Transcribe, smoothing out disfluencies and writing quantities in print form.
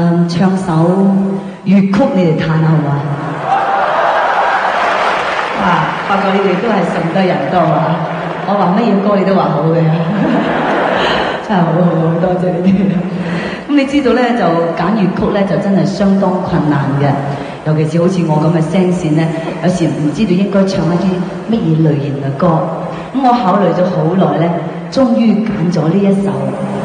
唱首粵曲你哋嘆下好嘛？哇！發覺你哋都係順得人多啊！我話乜嘢歌你都話好嘅，真係好好，多謝你哋。咁你知道咧，就揀粵曲咧就真係相當困難嘅，尤其是好似我咁嘅聲線咧，有時唔知道應該唱一啲乜嘢類型嘅歌。咁我考慮咗好耐咧，終於揀咗呢一首。